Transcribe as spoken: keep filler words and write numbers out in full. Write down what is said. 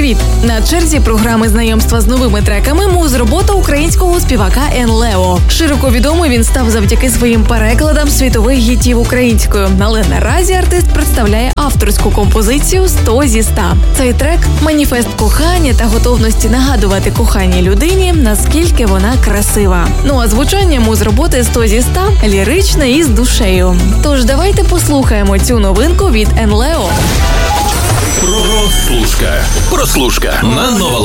Привіт! На черзі програми знайомства з новими треками муз-робота українського співака Енлео. Широко відомий він став завдяки своїм перекладам світових гітів українською. Але наразі артист представляє авторську композицію «сто зі ста». Цей трек – маніфест кохання та готовності нагадувати коханій людині, наскільки вона красива. Ну а звучання муз-роботи «сто зі ста» ліричне і з душею. Тож давайте послухаємо цю новинку від Енлео. Прослушка. Прослушка на Нова